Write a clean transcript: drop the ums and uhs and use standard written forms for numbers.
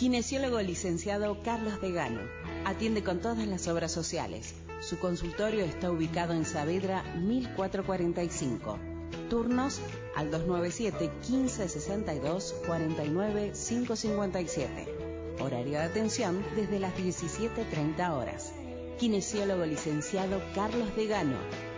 Kinesiólogo licenciado Carlos Degano. Atiende con todas las obras sociales. Su consultorio está ubicado en Saavedra 1445. Turnos al 297-1562-49-557. Horario de atención desde las 17:30 horas. Kinesiólogo licenciado Carlos Degano.